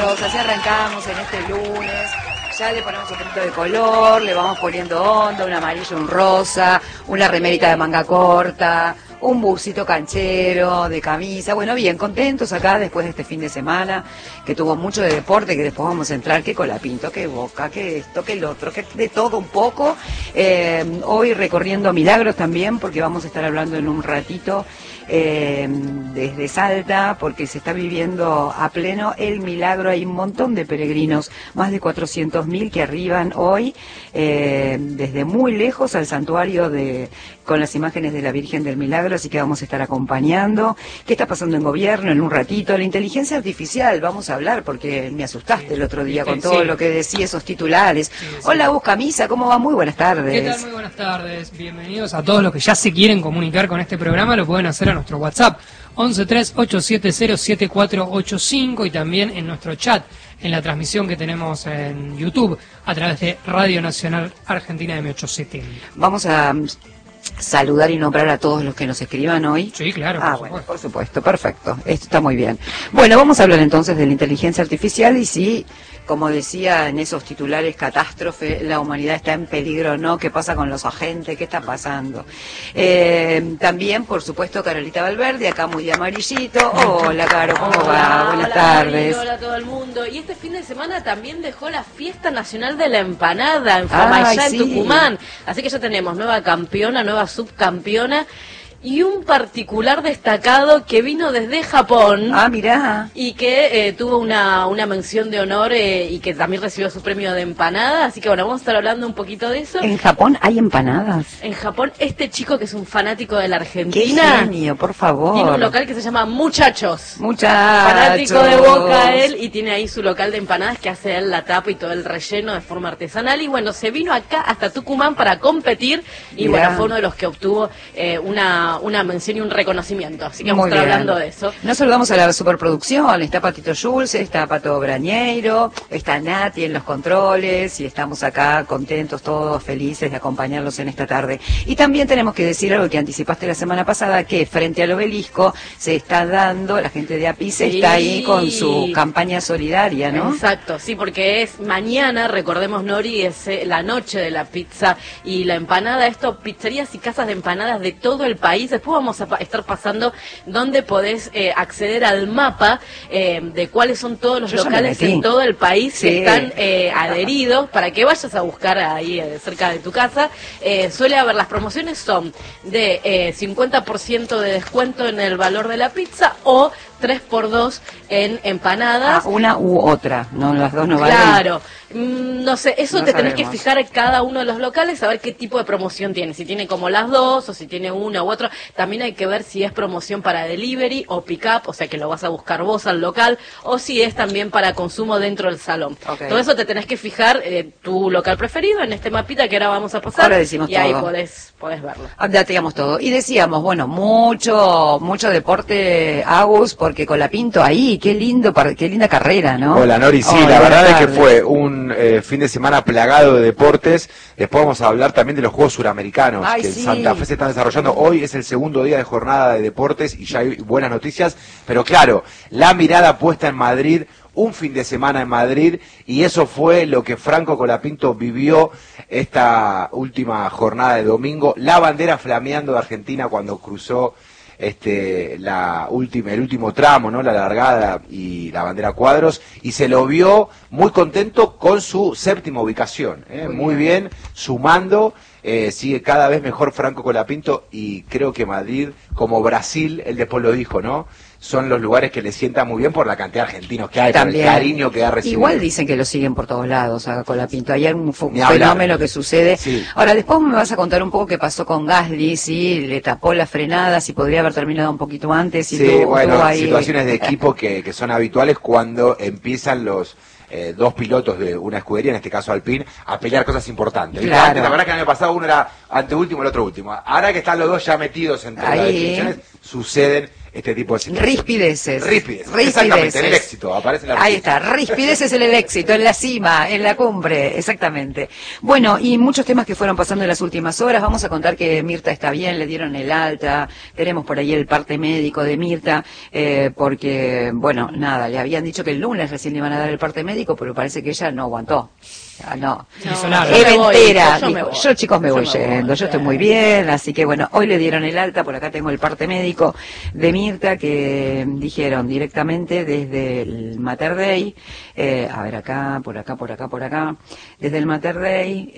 bienvenidos. Así arrancamos en este lunes. Ya le ponemos un poquito de color, le vamos poniendo onda, un amarillo, un rosa, una remerita de manga corta, un busito canchero de camisa. Bueno, bien, contentos acá después de este fin de semana, que tuvo mucho de deporte, que después vamos a entrar, que Colapinto, que Boca, que esto, que el otro, que de todo un poco. Hoy recorriendo Milagros también, porque vamos a estar hablando en un ratito desde Salta, porque se está viviendo a pleno el milagro. Hay un montón de peregrinos, más de 400.000 que arriban hoy desde muy lejos al santuario con las imágenes de la Virgen del Milagro, así que vamos a estar acompañando. ¿Qué está pasando en gobierno en un ratito? La inteligencia artificial, vamos a hablar, porque me asustaste el otro día con todo lo que decía esos titulares. Hola, Gus Camisa, ¿cómo va? Muy buenas tardes. ¿Qué tal? Muy buenas tardes. Bienvenidos a todos los que ya se quieren comunicar con este programa, lo pueden hacer a nuestro WhatsApp 1138707485 y también en nuestro chat, en la transmisión que tenemos en YouTube a través de Radio Nacional Argentina M870. Vamos a saludar y nombrar a todos los que nos escriban hoy. Sí, claro. Bueno, por supuesto, perfecto. Esto está muy bien. Bueno, vamos a hablar entonces de la inteligencia artificial y si, como decía en esos titulares, catástrofe, la humanidad está en peligro, ¿no? ¿Qué pasa con los agentes? ¿Qué está pasando? También, por supuesto, Carolita Valverde, acá muy de amarillito. Hola, Caro, ¿cómo va? Buenas tardes. Hola a todo el mundo. Y este fin de semana también dejó la Fiesta Nacional de la Empanada en Famayá, en Tucumán. Así que ya tenemos nueva campeona, nueva subcampeona. Y un particular destacado que vino desde Japón. Ah, mirá. Y que tuvo una mención de honor y que también recibió su premio de empanada. Así que bueno, vamos a estar hablando un poquito de eso. ¿En Japón hay empanadas? En Japón, este chico que es un fanático de la Argentina. ¡Qué genio, por favor! Tiene un local que se llama Muchachos. Muchachos. Fanático de Boca él, y tiene ahí su local de empanadas que hace él la tapa y todo el relleno de forma artesanal. Y bueno, se vino acá hasta Tucumán para competir. Y Mirá. bueno, fue uno de los que obtuvo una mención y un reconocimiento, así que vamos a estar hablando de eso. No saludamos a la superproducción, está Patito Schulz, está Pato Brañeiro, está Nati en los controles y estamos acá contentos, todos felices de acompañarlos en esta tarde. Y también tenemos que decir algo que anticipaste la semana pasada, que frente al obelisco se está dando, la gente de APICE está ahí con su campaña solidaria, ¿no? Exacto, sí, porque es mañana, recordemos, Nori, es la noche de la pizza y la empanada. Esto, pizzerías y casas de empanadas de todo el país. Después vamos a estar pasando donde podés acceder al mapa de cuáles son todos los locales en todo el país que están adheridos para que vayas a buscar ahí cerca de tu casa. Suele haber, las promociones son de 50% de descuento en el valor de la pizza o 3x2 en empanadas. Una u otra, no, las dos no valen. Claro, no sé, eso no te sabemos. tenés que fijar en cada uno de los locales, a ver qué tipo de promoción tiene, si tiene como las dos o si tiene una u otra. También hay que ver si es promoción para delivery o pick-up, o sea que lo vas a buscar vos al local, o si es también para consumo dentro del salón. Okay. Todo eso te tenés que fijar tu local preferido en este mapita que ahora vamos a pasar. Ahora decimos y ahí todo. podés verlo. Ya teníamos todo. Y decíamos, bueno, mucho deporte, Agus, porque Colapinto ahí, qué linda carrera, ¿no? Hola, Nori, sí, Hola, la verdad buenas es que tardes. fue un fin de semana plagado de deportes. Después vamos a hablar también de los Juegos Suramericanos, Ay, que sí. en Santa Fe se están desarrollando. Hoy es el segundo día de jornada de deportes y ya hay buenas noticias. Pero claro, la mirada puesta en Madrid, un fin de semana en Madrid, y eso fue lo que Franco Colapinto vivió esta última jornada de domingo. La bandera flameando de Argentina cuando cruzó el último tramo, ¿no? La largada y la bandera a cuadros, y se lo vio muy contento con su séptima ubicación, muy bien, sumando. Sigue cada vez mejor Franco Colapinto, y creo que Madrid, como Brasil, él después lo dijo, ¿no? Son los lugares que le sientan muy bien por la cantidad de argentinos que hay, También. por el cariño que ha recibido. Igual dicen que lo siguen por todos lados a Colapinto. Hay un Ni hablar. fenómeno que sucede. Sí. Ahora, después me vas a contar un poco qué pasó con Gasly, si le tapó la frenada, si podría haber terminado un poquito antes. Sí, bueno, ahí situaciones de equipo que son habituales cuando empiezan los dos pilotos de una escudería, en este caso Alpine, a pelear cosas importantes. Claro. Antes, la verdad que el año pasado uno era anteúltimo, el otro último. Ahora que están los dos ya metidos entre las Ahí. definiciones, suceden este tipo de situaciones. Rispideces. Exactamente, en el éxito, aparece la Ahí está, rispideces en el éxito, en la cima, en la cumbre, exactamente. Bueno, y muchos temas que fueron pasando en las últimas horas. Vamos a contar que Mirta está bien, le dieron el alta, tenemos por ahí el parte médico de Mirta, porque, bueno, nada, le habían dicho que el lunes recién le iban a dar el parte médico, pero parece que ella no aguantó. No, eventera, dijo, yo chicos me voy yendo, yo estoy muy bien, así que bueno, hoy le dieron el alta, por acá tengo el parte médico de Mirta que dijeron directamente desde el Mater Dei, a ver acá, por acá, desde el Mater Dei,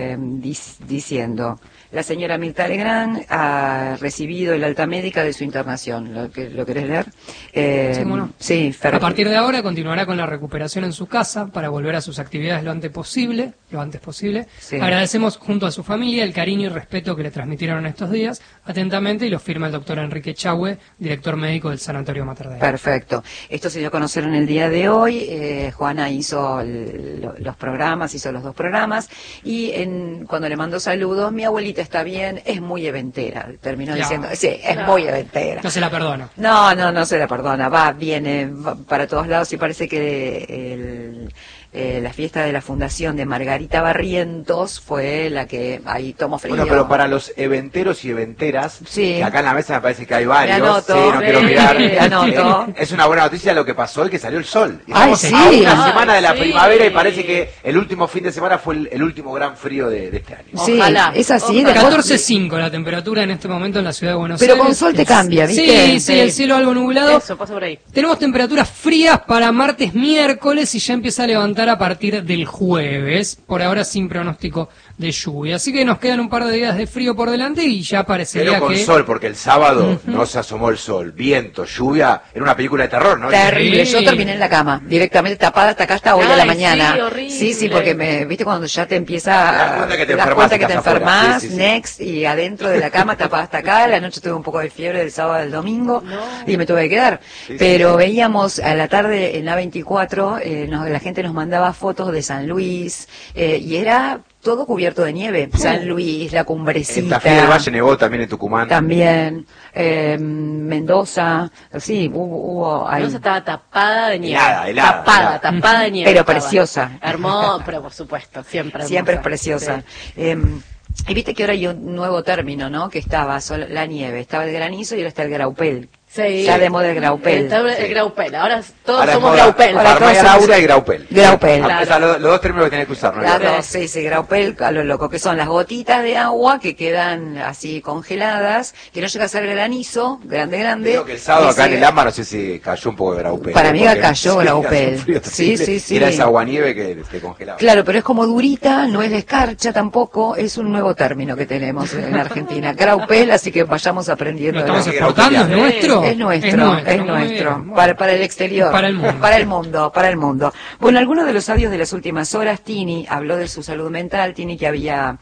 diciendo, la señora Mirta Legrand ha recibido el alta médica de su internación. ¿Lo querés leer? Sí, bueno. Sí, a partir de ahora continuará con la recuperación en su casa para volver a sus actividades lo antes posible. Sí. Agradecemos junto a su familia el cariño y respeto que le transmitieron estos días. Atentamente, y lo firma el doctor Enrique Chahue, director médico del Sanatorio Mater Dei. Perfecto. Esto se dio a conocer en el día de hoy. Juana hizo los programas, hizo los 2 programas, y cuando le mandó saludos, mi abuelita está bien, es muy eventera, terminó diciendo, sí, es muy eventera. No se la perdona. No se la perdona, viene para todos lados, y parece que la fiesta de la fundación de Margarita Barrientos fue la que ahí tomó frío. Bueno, pero para los eventeros y eventeras, sí, que acá en la mesa me parece que hay varios, anoto, sí, no quiero mirar, anoto. Es una buena noticia lo que pasó hoy, que salió el sol. Ay, Estamos sí. a una semana de la primavera, y parece que el último fin de semana fue el último gran frío de este año. Sí, ojalá. Es así. 14.5 la temperatura en este momento en la ciudad de Buenos Aires. Pero con sol te cambia, ¿viste? Sí, el cielo algo nublado. Eso, pasa por ahí. Tenemos temperaturas frías para martes, miércoles, y ya empieza a levantar a partir del jueves, por ahora sin pronóstico de lluvia. Así que nos quedan un par de días de frío por delante y ya parecería pero con que... sol, porque el sábado no se asomó el sol, viento, lluvia, era una película de terror, ¿no? Terrible, Sí. yo terminé en la cama, directamente tapada hasta acá, hasta hoy a la Ay, mañana. sí, horrible. Sí, porque viste cuando ya te empieza Te das cuenta que te enfermas, enfermas, sí. next, y adentro de la cama tapada hasta acá. La noche tuve un poco de fiebre del sábado al domingo y me tuve que quedar. Sí, pero veíamos a la tarde en la 24, la gente nos mandaba fotos de San Luis, y era todo cubierto de nieve. San Luis, la cumbrecita. En Tafí del Valle nevó también, en Tucumán. También, Mendoza, sí, hubo ahí. Mendoza estaba tapada de nieve. Helada. Tapada de nieve. Pero estaba. preciosa. Hermosa, pero por supuesto, siempre hermosa. Siempre es preciosa. Sí. Y viste que ahora hay un nuevo término, ¿no? Que estaba la nieve, estaba el granizo y ahora está el graupel. Sí. Ya de moda el graupel. Está el graupel. Ahora todos Ahora somos es moda graupel. Parmeira y graupel. Graupel. O sea, los 2 términos que tenés que usar, ¿no? Claro, sí, graupel, a lo loco, que son las gotitas de agua que quedan así congeladas, que no llega a ser granizo, grande. Creo que el sábado acá en el AMBA, no sé si cayó un poco de graupel. Para mí porque cayó graupel. un frío Sí. terrible. Y era esa aguanieve que te congelaba. Claro, pero es como durita, no es de escarcha tampoco, es un nuevo término que tenemos en Argentina. Graupel, así que vayamos aprendiendo. ¿Lo estamos Sí, exportando? ¿Es nuestro? Es nuestro. Muy bien. Para el exterior. Para el mundo. Para el mundo. Bueno, algunos de los audios de las últimas horas, Tini habló de su salud mental, Tini que había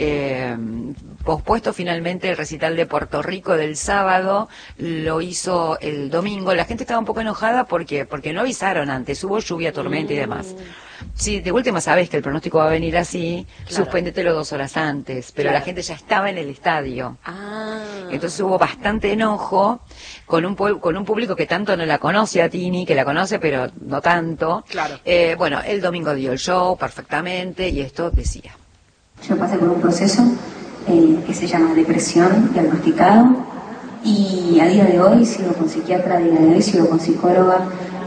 pospuesto finalmente el recital de Puerto Rico del sábado, lo hizo el domingo. La gente estaba un poco enojada porque no avisaron antes, hubo lluvia, tormenta y demás. Sí, de última sabes que el pronóstico va a venir así, claro. Suspéndetelo 2 horas antes, pero Claro. la gente ya estaba en el estadio. Ah. Entonces hubo bastante enojo con un público que tanto no la conoce a Tini, que la conoce pero no tanto. Claro. Bueno, el domingo dio el show perfectamente y esto decía. Yo pasé por un proceso que se llama depresión diagnosticado y a día de hoy sigo con psiquiatra, a día de hoy sigo con psicóloga,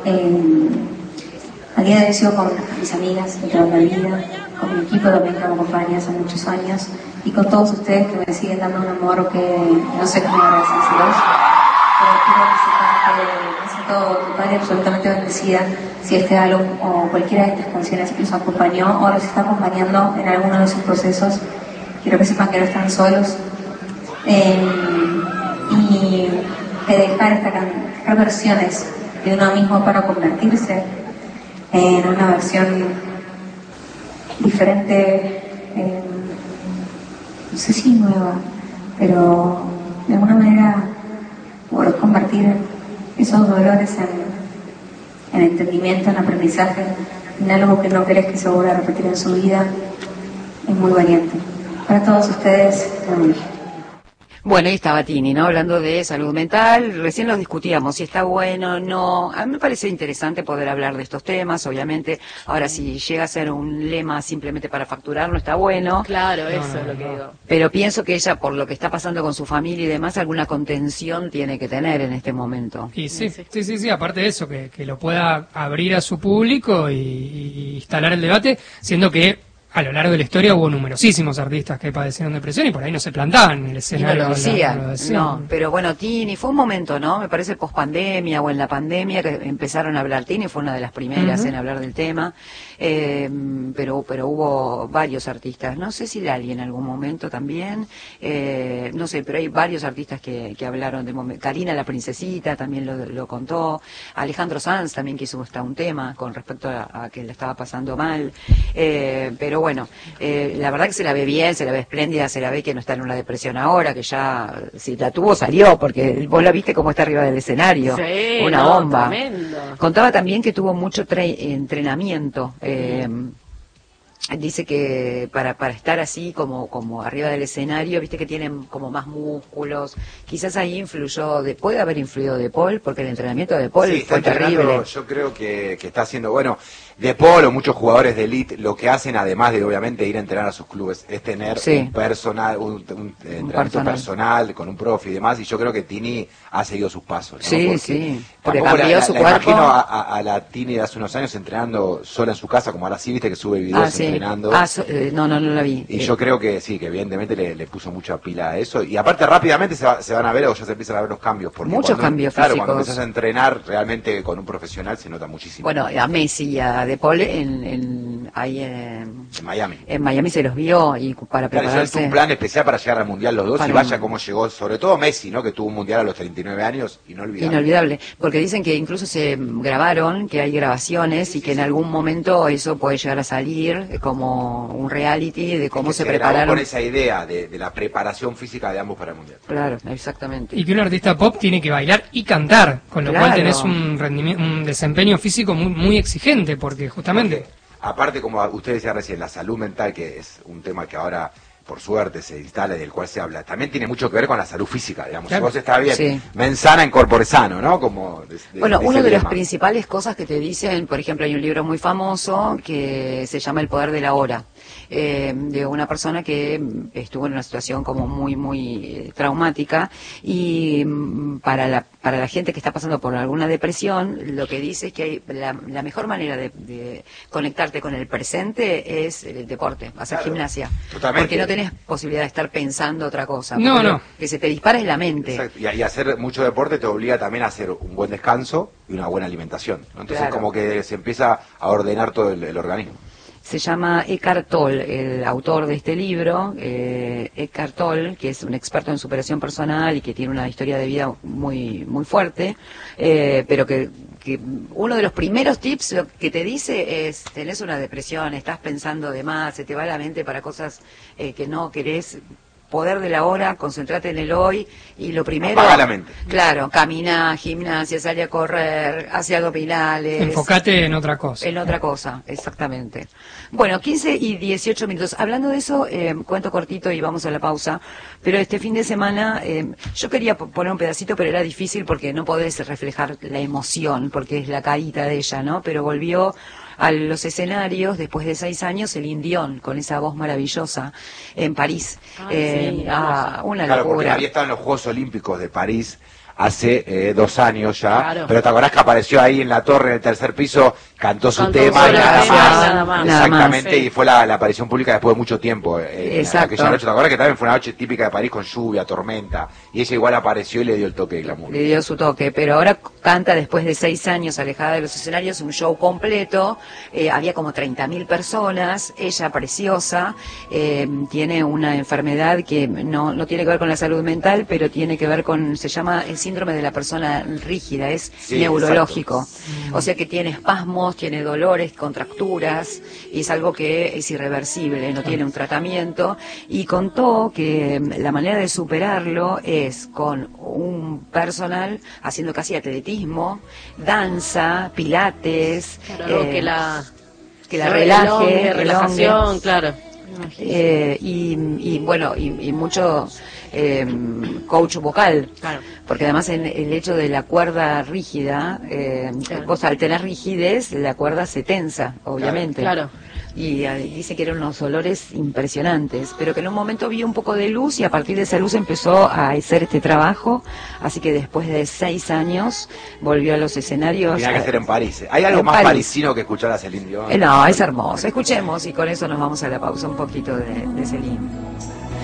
a día de hoy sigo con mis amigas de toda la vida, con mi equipo también que me acompaña hace muchos años y con todos ustedes que me siguen dando un amor que no sé cómo agradecérselos, pero quiero que sepan que me siento total y absolutamente bendecida si este álbum o cualquiera de estas canciones que los acompañó o los está acompañando en alguno de sus procesos. Quiero que sepan que no están solos y que dejar versiones de uno mismo para convertirse en una versión diferente, no sé si nueva, pero de alguna manera poder convertir esos dolores en entendimiento, en aprendizaje, en algo que no querés que se vuelva a repetir en su vida, es muy valiente. Para todos ustedes, Bueno, ahí estaba Tini, ¿no? Hablando de salud mental. Recién lo discutíamos, si está bueno o no. A mí me parece interesante poder hablar de estos temas, obviamente. Ahora, si llega a ser un lema simplemente para facturar, no está bueno. Claro, eso es lo que digo. Pero pienso que ella, por lo que está pasando con su familia y demás, alguna contención tiene que tener en este momento. Y sí, aparte de eso, que lo pueda abrir a su público y instalar el debate, siendo que a lo largo de la historia hubo numerosísimos artistas que padecieron depresión y por ahí no se plantaban en el escenario. Y no lo decían, no lo decían. no, pero bueno, Tini fue un momento, ¿no? Me parece post-pandemia o en la pandemia que empezaron a hablar. Tini fue una de las primeras en hablar del tema, pero hubo varios artistas, no sé si Lali en algún momento también, no sé, pero hay varios artistas que hablaron de momento. Karina la Princesita también lo contó, Alejandro Sanz también que hizo hasta un tema con respecto a que le estaba pasando mal, pero bueno, la verdad que se la ve bien, se la ve espléndida, se la ve que no está en una depresión ahora, que ya, si la tuvo, salió, porque vos la viste cómo está arriba del escenario, sí, una bomba. Tremendo. Contaba también que tuvo mucho entrenamiento, dice que para estar así como arriba del escenario, viste que tienen como más músculos, quizás ahí puede haber influido De Paul, porque el entrenamiento de De Paul sí, fue terrible. Yo creo que está haciendo, bueno, De Paul o muchos jugadores de elite, lo que hacen además de obviamente ir a entrenar a sus clubes, es tener un personal, un entrenamiento personal con un profe y demás, y yo creo que Tini ha seguido sus pasos, ¿no? Porque cambió su cuerpo. Imagino a la Tini de hace unos años entrenando sola en su casa, como ahora sí, viste que sube videos entrenando. No la vi. Y yo creo que sí, que evidentemente le puso mucha pila a eso, y aparte rápidamente se van a ver, o ya se empiezan a ver los cambios. Porque muchos cambios físicos. Claro, cuando empezás a entrenar realmente con un profesional se nota muchísimo. Bueno, a Messi y a De Paul ahí en Miami. En Miami se los vio y para prepararse. Es un plan especial para llegar al Mundial los dos y vaya cómo llegó, sobre todo Messi, ¿no? Que tuvo un Mundial a los 39 años, inolvidable, porque dicen que incluso se grabaron, que hay grabaciones y que en algún momento eso puede llegar a salir como un reality de cómo se prepararon. Con esa idea de la preparación física de ambos para el Mundial. Claro, exactamente. Y que un artista pop tiene que bailar y cantar, con lo cual tenés un desempeño físico muy exigente, porque justamente... Aparte, como usted decía recién, la salud mental, que es un tema que ahora, por suerte, se instala y del cual se habla, también tiene mucho que ver con la salud física, digamos. Claro. Si vos estás bien, mens sana in corpore sano, ¿no? Como una de las principales cosas que te dicen, por ejemplo, hay un libro muy famoso que se llama El poder de la hora, de una persona que estuvo en una situación como muy traumática, y para la gente que está pasando por alguna depresión, lo que dice es que la mejor manera de conectarte con el presente es el deporte, hacer gimnasia. Totalmente. Porque no tenés posibilidad de estar pensando otra cosa. No. Que se te dispara es la mente. Exacto. Y hacer mucho deporte te obliga también a hacer un buen descanso y una buena alimentación, ¿no? Entonces como que se empieza a ordenar todo el organismo. Se llama Eckhart Tolle, el autor de este libro, Eckhart Tolle, que es un experto en superación personal y que tiene una historia de vida muy fuerte, pero que uno de los primeros tips lo que te dice es: tenés una depresión, estás pensando de más, se te va la mente para cosas que no querés. Poder de la hora, concentrate en el hoy, y lo primero... Apaga la mente. Claro, camina, gimnasia, sale a correr, hace abdominales... Enfócate en otra cosa. En otra cosa, exactamente. Bueno, 15 y 18 minutos. Hablando de eso, cuento cortito y vamos a la pausa, pero este fin de semana yo quería poner un pedacito, pero era difícil porque no podés reflejar la emoción, porque es la carita de ella, ¿no? Pero volvió a los escenarios después de 6 años Celine Dion, con esa voz maravillosa, en París. Una claro, locura. Porque había estado en los Juegos Olímpicos de París hace 2 años ya, claro. Pero te acordás que apareció ahí en la torre, en el tercer piso, cantó su tema y nada más. Exactamente, sí. Y fue la aparición pública después de mucho tiempo. Exacto. Aquella noche, ¿te acordás que también fue una noche típica de París con lluvia, tormenta? Y ella igual apareció y le dio el toque de glamour. Le dio su toque, pero ahora canta después de 6 años alejada de los escenarios, un show completo, había como 30.000 personas, ella preciosa, tiene una enfermedad que no tiene que ver con la salud mental, pero tiene que ver con, se llama el síndrome de la persona rígida, es neurológico. Exacto. O sea que tiene espasmos, tiene dolores, contracturas, y es algo que es irreversible, no tiene un tratamiento, y contó que la manera de superarlo es con un personal haciendo casi atletismo, danza, pilates, claro, que la relaje, relajación, claro. Y bueno, y mucho coach vocal. Claro. Porque además en el hecho de la cuerda rígida, Claro. vos al tener rigidez, la cuerda se tensa, obviamente. Claro. Y dice que eran unos olores impresionantes, pero que en un momento vio un poco de luz y a partir de esa luz empezó a hacer este trabajo, así que después de 6 años volvió a los escenarios. Tenía que hacer en París. ¿Hay algo En más París. parisino que escuchar a Celine Dion? No, es hermoso. Escuchemos y con eso nos vamos a la pausa un poquito de Celine.